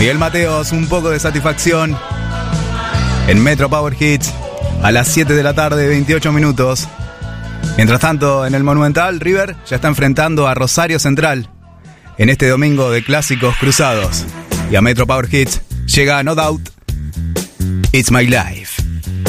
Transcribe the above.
Miguel Mateos, un poco de satisfacción en Metro Power Hits a las 7 de la tarde, 28 minutos. Mientras tanto, en el Monumental, River ya está enfrentando a Rosario Central en este domingo de clásicos cruzados. Y a Metro Power Hits llega No Doubt, It's My Life.